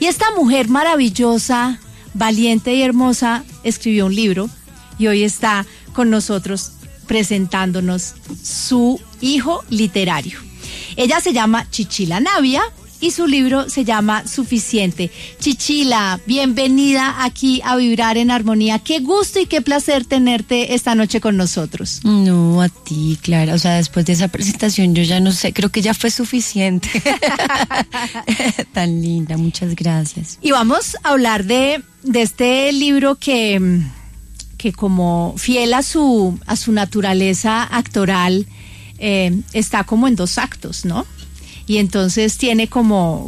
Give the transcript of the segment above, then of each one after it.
Y esta mujer maravillosa, valiente y hermosa, escribió un libro y hoy está con nosotros presentándonos su hijo literario. Ella se llama Chichila Navia y su libro se llama Suficiente. Chichila, bienvenida aquí a Vibrar en Armonía. Qué gusto y qué placer tenerte esta noche con nosotros. No, a ti, Clara. O sea, después de esa presentación yo ya no sé, creo que ya fue suficiente. Tan linda, muchas gracias. Y vamos a hablar de este libro que como fiel a su naturaleza actoral, está como en 2 actos, ¿no? Y entonces tiene como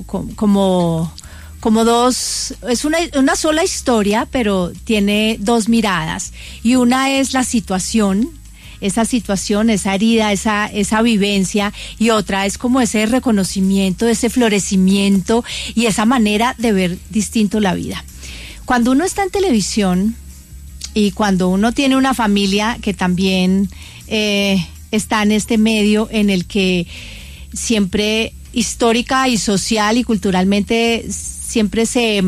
dos, es una sola historia, pero tiene 2 miradas. Y una es la situación, esa herida, esa vivencia, y otra es como ese reconocimiento, ese florecimiento y esa manera de ver distinto la vida. Cuando uno está en televisión y cuando uno tiene una familia que también está en este medio en el que siempre histórica y social y culturalmente siempre se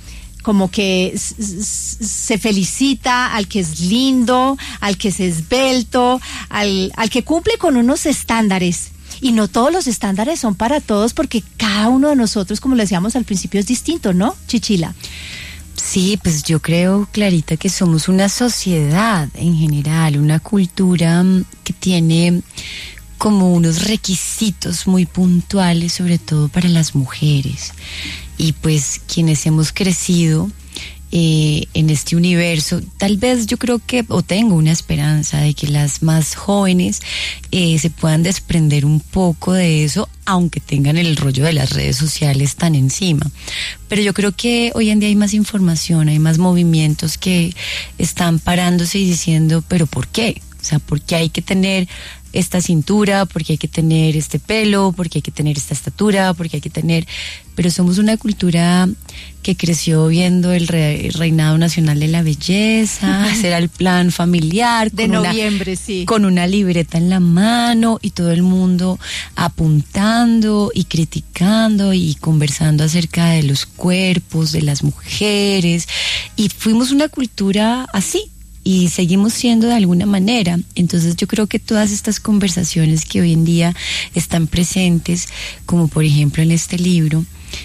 felicita al que es lindo, al que es esbelto, al que cumple con unos estándares. Y no todos los estándares son para todos, porque cada uno de nosotros, como lo decíamos al principio, es distinto, ¿no, Chichila? Sí, pues yo creo, Clarita, que somos una sociedad en general, una cultura que tiene como unos requisitos muy puntuales, sobre todo para las mujeres. Y pues quienes hemos crecido en este universo, tal vez yo creo que, o tengo una esperanza de que las más jóvenes se puedan desprender un poco de eso, aunque tengan el rollo de las redes sociales tan encima. Pero yo creo que hoy en día hay más información, hay más movimientos que están parándose y diciendo, ¿pero por qué? O sea, ¿por qué hay que tener esta cintura? ¿Por qué hay que tener este pelo? ¿Por qué hay que tener esta estatura? ¿Por qué hay que tener...? Pero somos una cultura que creció viendo el reinado nacional de la belleza, ese era el plan familiar. De noviembre, sí. Con una libreta en la mano y todo el mundo apuntando y criticando y conversando acerca de los cuerpos, de las mujeres. Y fuimos una cultura así. Y seguimos siendo de alguna manera. Entonces yo creo que todas estas conversaciones que hoy en día están presentes, como por ejemplo en este libro,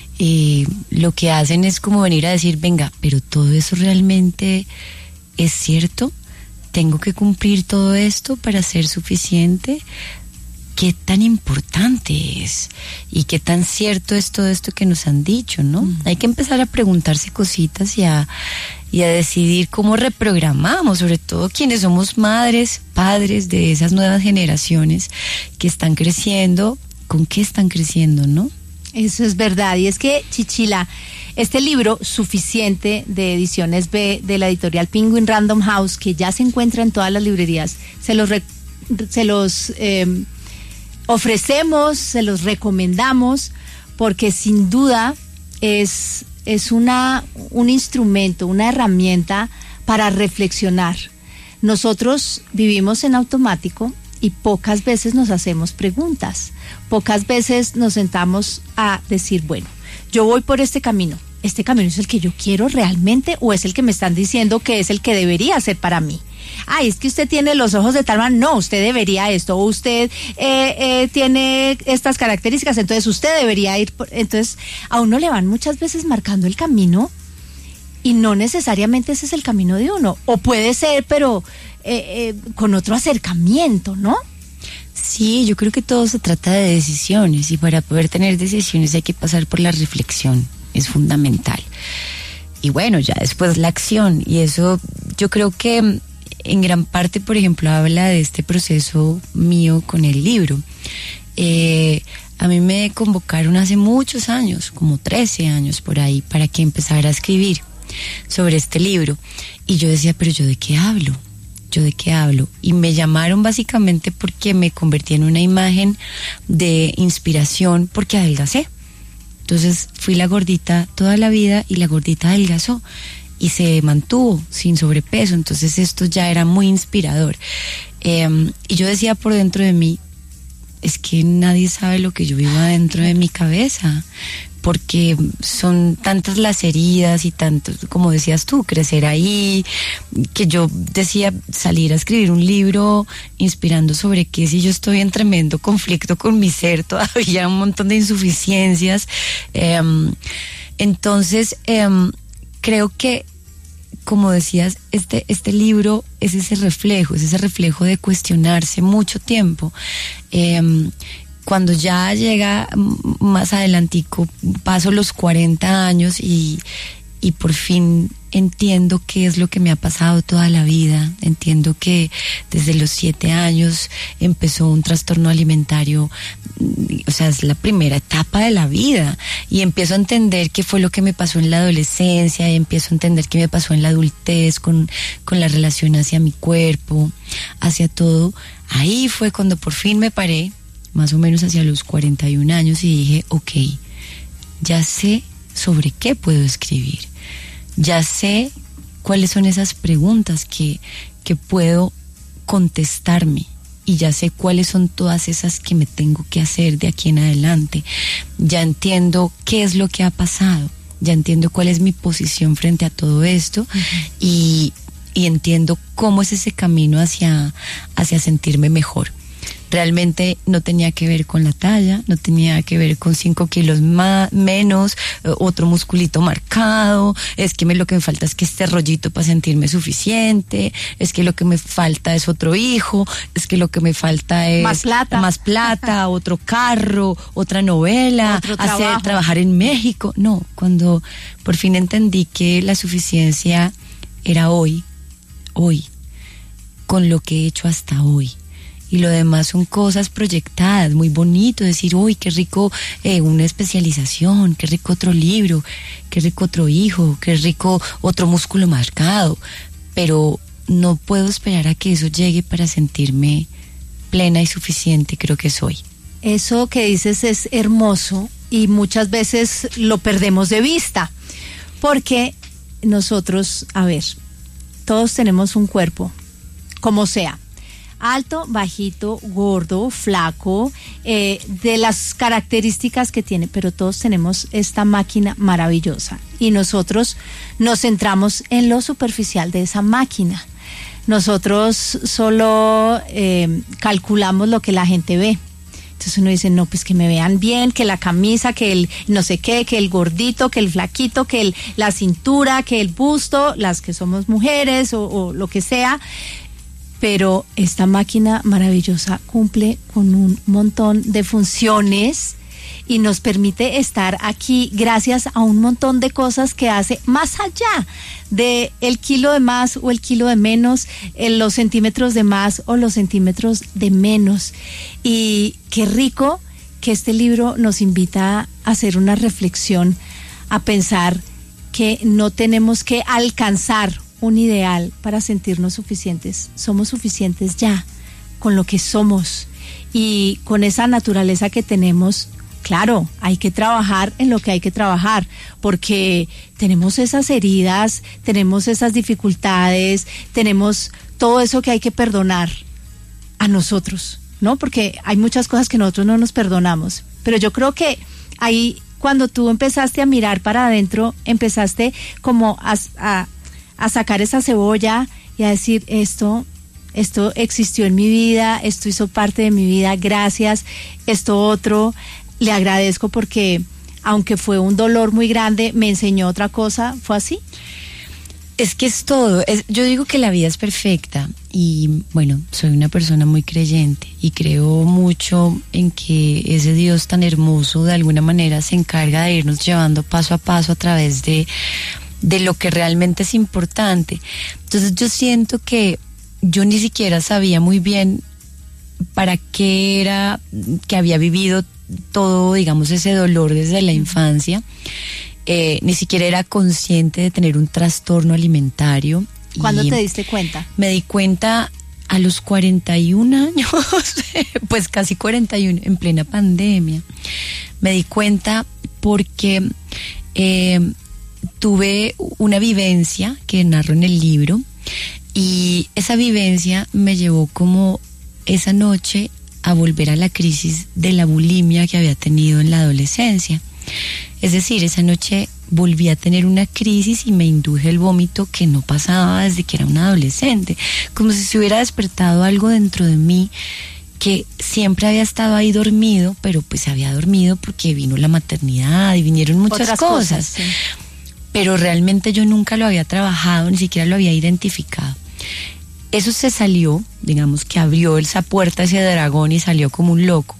lo que hacen es como venir a decir, venga, pero todo eso realmente es cierto, tengo que cumplir todo esto para ser suficiente. ¿Qué tan importante es? ¿Y qué tan cierto es todo esto que nos han dicho, no? Hay que empezar a preguntarse cositas y a decidir cómo reprogramamos, sobre todo quienes somos madres, padres de esas nuevas generaciones que están creciendo, ¿con qué están creciendo, no? Eso es verdad, y es que, Chichila, este libro, Suficiente, de Ediciones B, de la editorial Penguin Random House, que ya se encuentra en todas las librerías, se los ofrecemos, se los recomendamos, porque sin duda es un instrumento, una herramienta para reflexionar. Nosotros vivimos en automático y pocas veces nos hacemos preguntas, pocas veces nos sentamos a decir, bueno, yo voy por ¿este camino es el que yo quiero realmente o es el que me están diciendo que es el que debería ser para mí? Ay, es que usted tiene los ojos de tal manera, no, usted debería esto, o usted tiene estas características, entonces usted debería ir entonces a uno le van muchas veces marcando el camino y no necesariamente ese es el camino de uno, o puede ser, pero con otro acercamiento, ¿no? Sí, yo creo que todo se trata de decisiones, y para poder tener decisiones hay que pasar por la reflexión, es fundamental. Y bueno, ya después la acción, y eso yo creo que en gran parte, por ejemplo, habla de este proceso mío con el libro. A mí me convocaron hace muchos años, como 13 años por ahí, para que empezara a escribir sobre este libro. Y yo decía, pero ¿yo de qué hablo? Y me llamaron básicamente porque me convertí en una imagen de inspiración porque adelgacé. Entonces fui la gordita toda la vida y la gordita adelgazó y se mantuvo sin sobrepeso. Entonces esto ya era muy inspirador. Y yo decía por dentro de mí, es que nadie sabe lo que yo vivo adentro de mi cabeza. porque son tantas las heridas y tantos, como decías tú, crecer ahí, que yo decía salir a escribir un libro inspirando sobre qué si yo estoy en tremendo conflicto con mi ser, todavía un montón de insuficiencias. Entonces, creo que, como decías, este libro es ese reflejo de cuestionarse mucho tiempo. Cuando ya llega más adelantico, paso los 40 años y por fin entiendo qué es lo que me ha pasado toda la vida. Entiendo que desde los 7 años empezó un trastorno alimentario, o sea, es la primera etapa de la vida, y empiezo a entender qué fue lo que me pasó en la adolescencia, y empiezo a entender qué me pasó en la adultez con la relación hacia mi cuerpo, hacia todo. Ahí fue cuando por fin me paré, más o menos hacia los 41 años, y dije, ok, ya sé sobre qué puedo escribir, ya sé cuáles son esas preguntas que puedo contestarme, y ya sé cuáles son todas esas que me tengo que hacer de aquí en adelante. Ya entiendo qué es lo que ha pasado, ya entiendo cuál es mi posición frente a todo esto, y entiendo cómo es ese camino hacia sentirme mejor. Realmente no tenía que ver con la talla, no tenía que ver con 5 kilos menos, otro musculito marcado, es que lo que me falta es que este rollito para sentirme suficiente, es que lo que me falta es otro hijo, es que lo que me falta es más plata, otro carro, otra novela, trabajar en México. No, cuando por fin entendí que la suficiencia era hoy, con lo que he hecho hasta hoy. Y lo demás son cosas proyectadas, muy bonito decir, uy, qué rico una especialización, qué rico otro libro, qué rico otro hijo, qué rico otro músculo marcado, pero no puedo esperar a que eso llegue para sentirme plena y suficiente. Creo que soy. Eso que dices es hermoso y muchas veces lo perdemos de vista, porque nosotros, a ver, todos tenemos un cuerpo, como sea, alto, bajito, gordo, flaco, de las características que tiene, pero todos tenemos esta máquina maravillosa y nosotros nos centramos en lo superficial de esa máquina. Nosotros solo calculamos lo que la gente ve. Entonces uno dice, no, pues que me vean bien, que la camisa, que el no sé qué, que el gordito, que el flaquito, que la cintura, que el busto, las que somos mujeres o lo que sea. Pero esta máquina maravillosa cumple con un montón de funciones y nos permite estar aquí gracias a un montón de cosas que hace más allá de el kilo de más o el kilo de menos, los centímetros de más o los centímetros de menos. Y qué rico que este libro nos invita a hacer una reflexión, a pensar que no tenemos que alcanzar un ideal para sentirnos suficientes. Somos suficientes ya con lo que somos y con esa naturaleza que tenemos. Claro, hay que trabajar en lo que hay que trabajar, porque tenemos esas heridas, tenemos esas dificultades, tenemos todo eso que hay que perdonar a nosotros, ¿no? Porque hay muchas cosas que nosotros no nos perdonamos, pero yo creo que ahí, cuando tú empezaste a mirar para adentro, empezaste como a sacar esa cebolla y a decir, esto existió en mi vida, esto hizo parte de mi vida, gracias, esto otro, le agradezco porque aunque fue un dolor muy grande, me enseñó otra cosa. ¿Fue así? Es que es todo. Yo digo que la vida es perfecta y bueno, soy una persona muy creyente y creo mucho en que ese Dios tan hermoso de alguna manera se encarga de irnos llevando paso a paso a través de lo que realmente es importante. Entonces yo siento que yo ni siquiera sabía muy bien para qué era que había vivido todo, digamos, ese dolor desde la infancia. Ni siquiera era consciente de tener un trastorno alimentario. ¿Cuándo te diste cuenta? Me di cuenta a los 41 años, pues casi 41, en plena pandemia. Me di cuenta porque tuve una vivencia que narro en el libro y esa vivencia me llevó como esa noche a volver a la crisis de la bulimia que había tenido en la adolescencia. Es decir, esa noche volví a tener una crisis y me induje el vómito que no pasaba desde que era una adolescente, como si se hubiera despertado algo dentro de mí que siempre había estado ahí dormido, pero pues se había dormido porque vino la maternidad y vinieron muchas Otras cosas. sí. Pero realmente yo nunca lo había trabajado, ni siquiera lo había identificado. Eso se salió, digamos que abrió esa puerta hacia dragón y salió como un loco.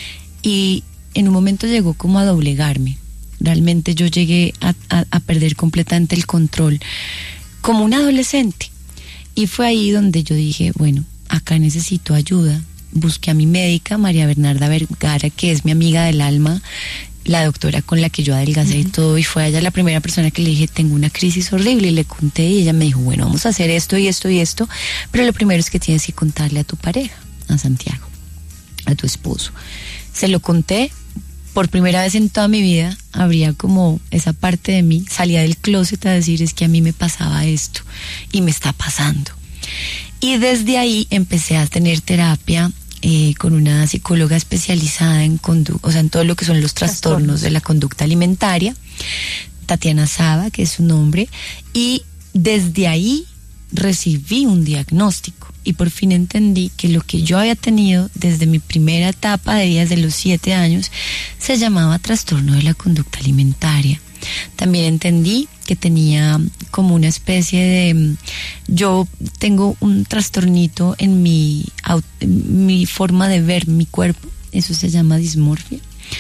Y en un momento llegó como a doblegarme. Realmente yo llegué a perder completamente el control, como un adolescente. Y fue ahí donde yo dije, bueno, acá necesito ayuda. Busqué a mi médica, María Bernarda Vergara, que es mi amiga del alma, la doctora con la que yo adelgacé y todo, y fue ella la primera persona que le dije, tengo una crisis horrible, y le conté, y ella me dijo, bueno, vamos a hacer esto y esto y esto, pero lo primero es que tienes que contarle a tu pareja, a Santiago, a tu esposo. Se lo conté. Por primera vez en toda mi vida habría como esa parte de mí, salía del closet a decir, es que a mí me pasaba esto y me está pasando. Y desde ahí empecé a tener terapia con una psicóloga especializada en en todo lo que son los trastornos de la conducta alimentaria, Tatiana Saba, que es su nombre, y desde ahí recibí un diagnóstico y por fin entendí que lo que yo había tenido desde mi primera etapa de vida, desde los 7 años, se llamaba trastorno de la conducta alimentaria. También entendí que tenía como una especie de... Yo tengo un trastornito en mi forma de ver mi cuerpo, eso se llama dismorfia.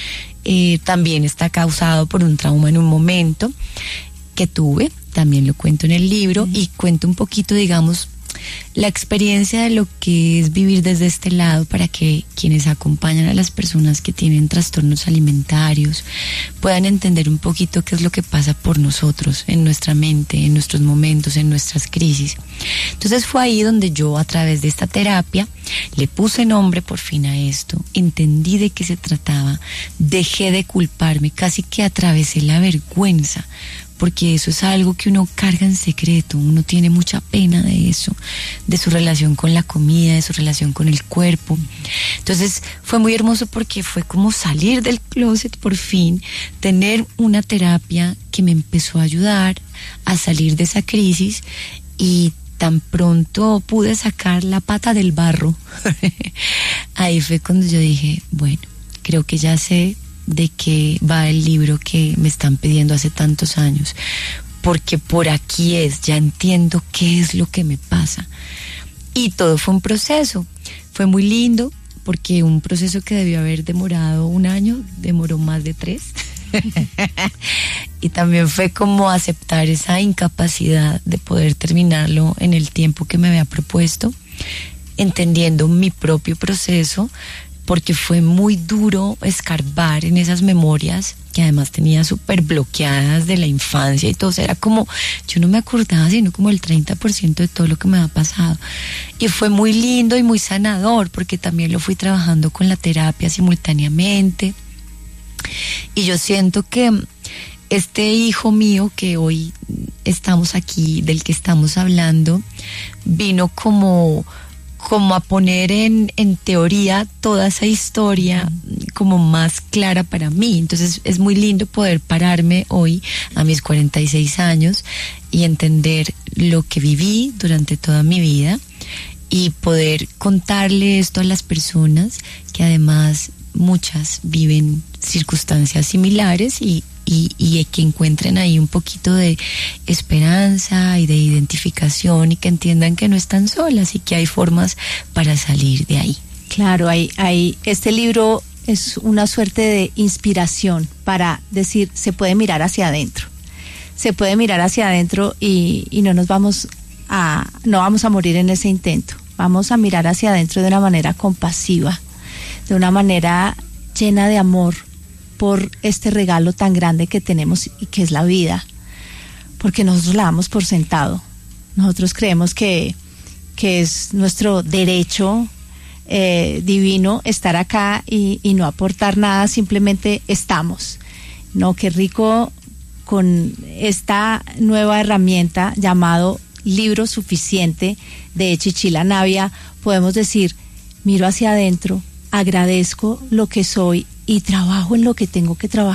También está causado por un trauma en un momento que tuve, también lo cuento en el libro, y cuento un poquito, digamos, la experiencia de lo que es vivir desde este lado para que quienes acompañan a las personas que tienen trastornos alimentarios puedan entender un poquito qué es lo que pasa por nosotros, en nuestra mente, en nuestros momentos, en nuestras crisis. Entonces fue ahí donde yo, a través de esta terapia, le puse nombre por fin a esto, entendí de qué se trataba, dejé de culparme, casi que atravesé la vergüenza, porque eso es algo que uno carga en secreto, uno tiene mucha pena de eso, de su relación con la comida, de su relación con el cuerpo. Entonces fue muy hermoso porque fue como salir del closet por fin, tener una terapia que me empezó a ayudar a salir de esa crisis, y tan pronto pude sacar la pata del barro, ahí fue cuando yo dije, bueno, creo que ya sé de qué va el libro que me están pidiendo hace tantos años, porque por aquí ya entiendo qué es lo que me pasa. Y todo fue un proceso, fue muy lindo, porque un proceso que debió haber demorado 1 año, demoró más de 3. Y también fue como aceptar esa incapacidad de poder terminarlo en el tiempo que me había propuesto, entendiendo mi propio proceso, porque fue muy duro escarbar en esas memorias que además tenía súper bloqueadas de la infancia y todo. O sea, era como, yo no me acordaba sino como el 30% de todo lo que me había pasado. Y fue muy lindo y muy sanador, porque también lo fui trabajando con la terapia simultáneamente. Y yo siento que este hijo mío que hoy estamos aquí, del que estamos hablando, vino como a poner en teoría toda esa historia como más clara para mí. Entonces es muy lindo poder pararme hoy a mis 46 años y entender lo que viví durante toda mi vida y poder contarle esto a las personas, que además muchas viven circunstancias similares y que encuentren ahí un poquito de esperanza y de identificación, y que entiendan que no están solas y que hay formas para salir de ahí. Claro, este libro es una suerte de inspiración para decir, se puede mirar hacia adentro. Se puede mirar hacia adentro y no vamos a morir en ese intento. Vamos a mirar hacia adentro de una manera compasiva, de una manera llena de amor por este regalo tan grande que tenemos y que es la vida, porque nosotros la damos por sentado. Nosotros creemos que es nuestro derecho divino estar acá y no aportar nada, simplemente estamos. No, qué rico con esta nueva herramienta llamado Libro Suficiente de Chichila Navia, podemos decir, miro hacia adentro, agradezco lo que soy y trabajo en lo que tengo que trabajar.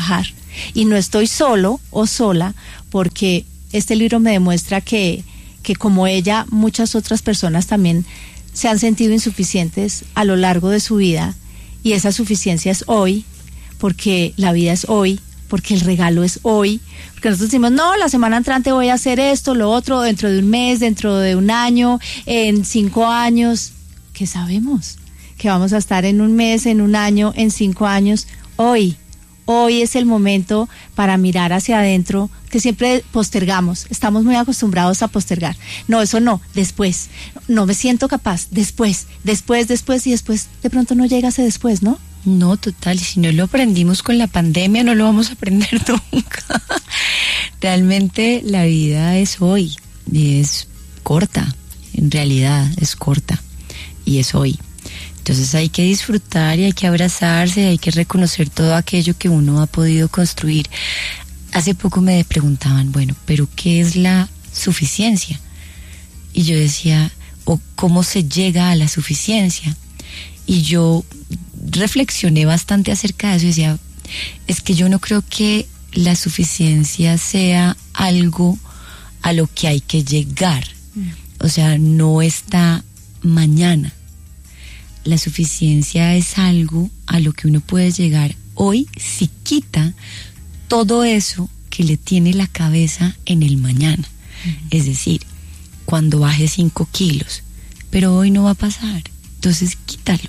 Y no estoy solo o sola, porque este libro me demuestra que como ella, muchas otras personas también se han sentido insuficientes a lo largo de su vida, y esa suficiencia es hoy, porque la vida es hoy, porque el regalo es hoy, porque nosotros decimos, no, la semana entrante voy a hacer esto, lo otro, dentro de un mes, dentro de un año, en 5 años. ¿Qué sabemos? Que vamos a estar en un mes, en un año, en 5 años. Hoy es el momento para mirar hacia adentro, que siempre postergamos, estamos muy acostumbrados a postergar. No, eso no, después, no me siento capaz, después, y después de pronto no llega ese después, ¿no? No, total, y si no lo aprendimos con la pandemia, no lo vamos a aprender nunca. Realmente la vida es hoy, y es corta, en realidad es corta, y es hoy. Entonces hay que disfrutar y hay que abrazarse, y hay que reconocer todo aquello que uno ha podido construir. Hace poco me preguntaban, bueno, ¿pero qué es la suficiencia? Y yo decía, ¿o cómo se llega a la suficiencia? Y yo reflexioné bastante acerca de eso y decía, es que yo no creo que la suficiencia sea algo a lo que hay que llegar. O sea, no está mañana. La suficiencia es algo a lo que uno puede llegar hoy si quita todo eso que le tiene la cabeza en el mañana. Es decir, cuando baje 5 kilos, pero hoy no va a pasar, entonces quítalo.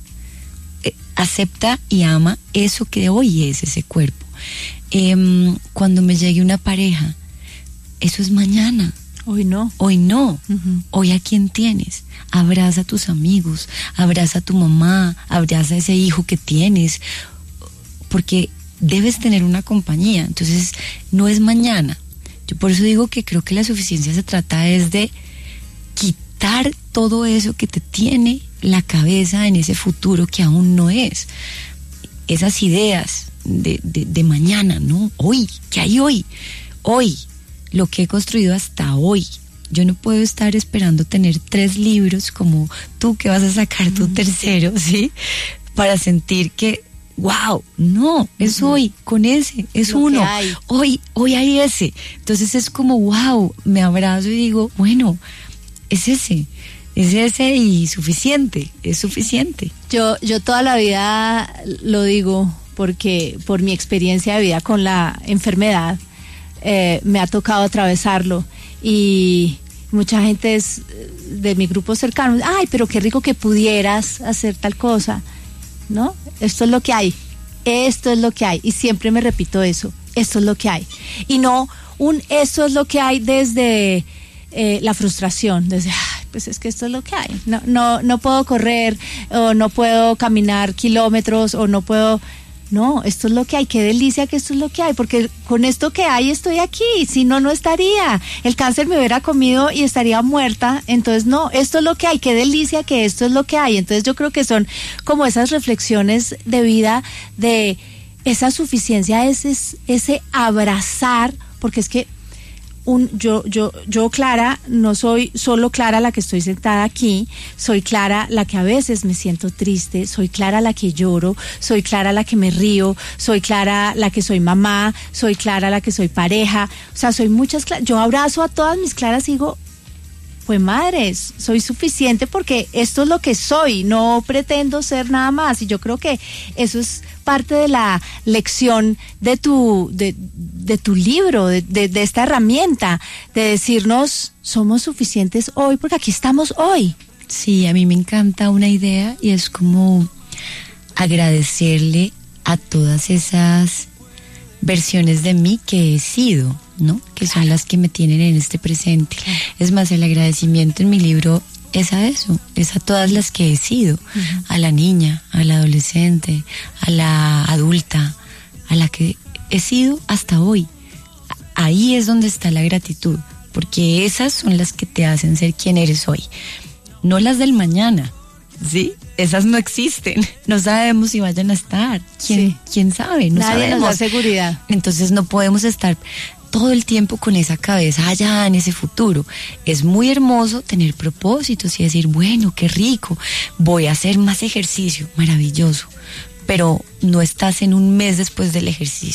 Acepta y ama eso que hoy es ese cuerpo. Cuando me llegue una pareja, eso es mañana. Hoy no. Hoy no. Uh-huh. Hoy a quién tienes. Abraza a tus amigos, abraza a tu mamá, abraza a ese hijo que tienes, porque debes tener una compañía. Entonces no es mañana. Yo por eso digo que creo que la suficiencia se trata es de quitar todo eso que te tiene la cabeza en ese futuro que aún no es. Esas ideas de mañana, ¿no? Hoy, ¿qué hay hoy? Hoy, lo que he construido hasta hoy. Yo no puedo estar esperando tener 3 libros como tú que vas a sacar tu tercero, ¿sí? Para sentir que, wow, no, es hoy, con ese, es lo uno. Hoy hay ese. Entonces es como, wow, me abrazo y digo, bueno, es ese y suficiente, es suficiente. Yo toda la vida lo digo porque por mi experiencia de vida con la enfermedad, me ha tocado atravesarlo, y mucha gente es de mi grupo cercano, ay, pero qué rico que pudieras hacer tal cosa, ¿no? Esto es lo que hay, y siempre me repito eso, esto es lo que hay, y no esto es lo que hay desde la frustración, desde, ay, pues es que esto es lo que hay, no puedo correr, o no puedo caminar kilómetros, o no puedo. No, esto es lo que hay, qué delicia que esto es lo que hay, porque con esto que hay estoy aquí, si no, no estaría. El cáncer me hubiera comido y estaría muerta, entonces no, esto es lo que hay, qué delicia que esto es lo que hay. Entonces yo creo que son como esas reflexiones de vida, de esa suficiencia, ese abrazar, porque es que yo Clara, no soy solo Clara la que estoy sentada aquí, soy Clara la que a veces me siento triste, soy Clara la que lloro, soy Clara la que me río, soy Clara la que soy mamá, soy Clara la que soy pareja, o sea, soy muchas Claras. Yo abrazo a todas mis Claras y digo, pues madres, soy suficiente porque esto es lo que soy, no pretendo ser nada más, y yo creo que eso es parte de la lección de tu libro, de esta herramienta, de decirnos, somos suficientes hoy porque aquí estamos hoy. Sí, a mí me encanta una idea, y es como agradecerle a todas esas versiones de mí que he sido, ¿no? Que son las que me tienen en este presente. Es más, el agradecimiento en mi libro es a eso, es a todas las que he sido, a la niña, a la adolescente, a la adulta, a la que he sido hasta hoy. Ahí es donde está la gratitud, porque esas son las que te hacen ser quien eres hoy, no las del mañana, ¿sí? Esas no existen, no sabemos si vayan a estar, ¿quién sabe? No Nadie sabemos. Nos da seguridad. Entonces no podemos estar todo el tiempo con esa cabeza allá en ese futuro. Es muy hermoso tener propósitos y decir, bueno, qué rico, voy a hacer más ejercicio, maravilloso, pero no estás en un mes después del ejercicio,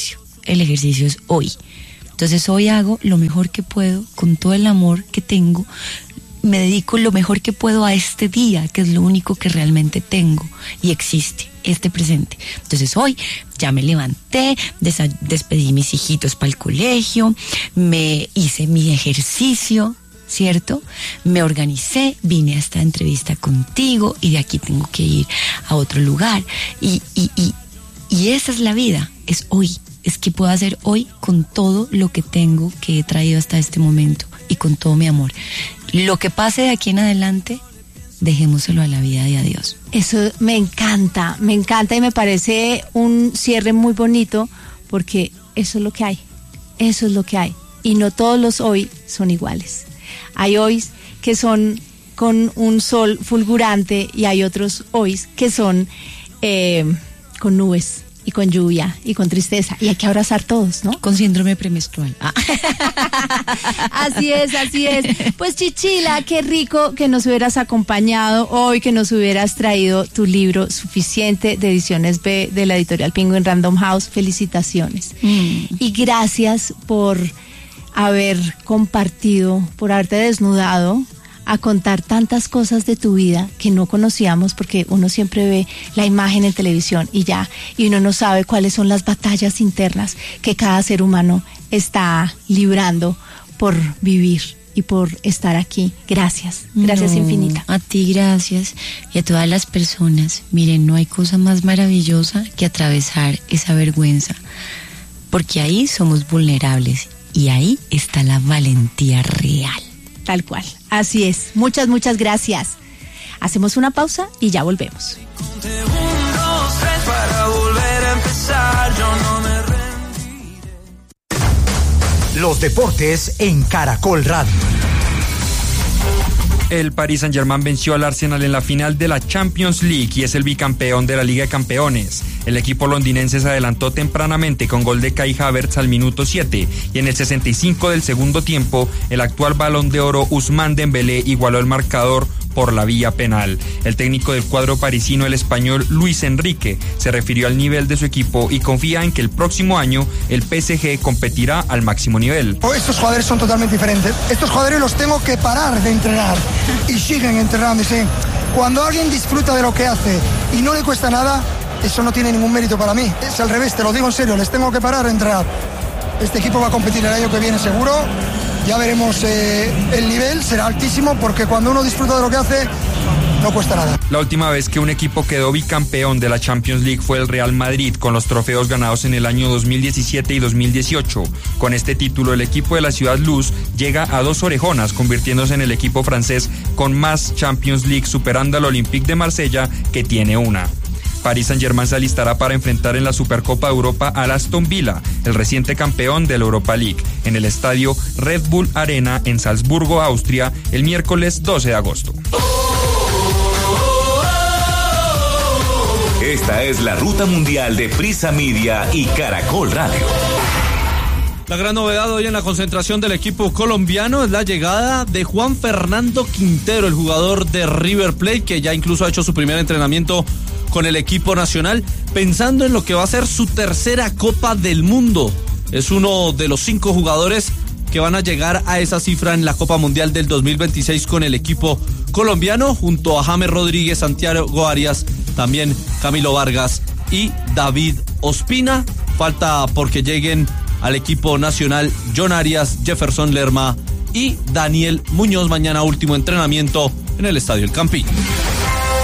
el ejercicio es hoy. Entonces hoy hago lo mejor que puedo con todo el amor que tengo, me dedico lo mejor que puedo a este día, que es lo único que realmente tengo y existe, este presente. Entonces hoy ya me levanté, despedí mis hijitos para el colegio, me hice mi ejercicio, ¿cierto? Me organicé, vine a esta entrevista contigo y de aquí tengo que ir a otro lugar. Y esa es la vida, es hoy. Es que puedo hacer hoy con todo lo que tengo, que he traído hasta este momento y con todo mi amor. Lo que pase de aquí en adelante, dejémoselo a la vida y a Dios. Eso me encanta y me parece un cierre muy bonito porque eso es lo que hay y no todos los hoy son iguales. Hay hoy que son con un sol fulgurante y hay otros hoy que son con nubes y con lluvia y con tristeza y hay que abrazar todos, ¿no? Con síndrome premenstrual. Así es. Pues Chichila, qué rico que nos hubieras acompañado hoy, que nos hubieras traído tu libro Suficiente de Ediciones B de la editorial Penguin Random House. Felicitaciones. Y gracias por haber compartido, por haberte desnudado a contar tantas cosas de tu vida que no conocíamos, porque uno siempre ve la imagen en televisión y uno no sabe cuáles son las batallas internas que cada ser humano está librando por vivir y por estar aquí. Gracias infinita. A ti gracias y a todas las personas. Miren, no hay cosa más maravillosa que atravesar esa vergüenza, porque ahí somos vulnerables y ahí está la valentía real. Tal cual, así es. Muchas gracias. Hacemos una pausa y ya volvemos. Los deportes en Caracol Radio. El Paris Saint-Germain venció al Arsenal en la final de la Champions League y es el bicampeón de la Liga de Campeones. El equipo londinense se adelantó tempranamente con gol de Kai Havertz al minuto 7 y en el 65 del segundo tiempo el actual Balón de Oro Ousmane Dembélé igualó el marcador por la vía penal. El técnico del cuadro parisino, el español Luis Enrique, se refirió al nivel de su equipo y confía en que el próximo año el PSG competirá al máximo nivel. Estos jugadores son totalmente diferentes. Estos jugadores los tengo que parar de entrenar y siguen entrenándose. Cuando alguien disfruta de lo que hace y no le cuesta nada, eso no tiene ningún mérito para mí. Es al revés, te lo digo en serio, les tengo que parar de entrenar. Este equipo va a competir el año que viene seguro. Ya veremos, el nivel será altísimo porque cuando uno disfruta de lo que hace, no cuesta nada. La última vez que un equipo quedó bicampeón de la Champions League fue el Real Madrid, con los trofeos ganados en el año 2017 y 2018. Con este título, el equipo de la Ciudad Luz llega a 2 orejonas, convirtiéndose en el equipo francés con más Champions League, superando al Olympique de Marsella, que tiene una. Paris Saint-Germain se alistará para enfrentar en la Supercopa de Europa al Aston Villa, el reciente campeón de la Europa League, en el estadio Red Bull Arena en Salzburgo, Austria, el miércoles 12 de agosto. Esta es la ruta mundial de Prisa Media y Caracol Radio. La gran novedad hoy en la concentración del equipo colombiano es la llegada de Juan Fernando Quintero, el jugador de River Plate, que ya incluso ha hecho su primer entrenamiento con el equipo nacional, pensando en lo que va a ser su tercera Copa del Mundo. Es uno de los 5 jugadores que van a llegar a esa cifra en la Copa Mundial del 2026 con el equipo colombiano, junto a James Rodríguez, Santiago Arias, también Camilo Vargas y David Ospina. Falta porque lleguen al equipo nacional John Arias, Jefferson Lerma y Daniel Muñoz. Mañana último entrenamiento en el Estadio El Campín.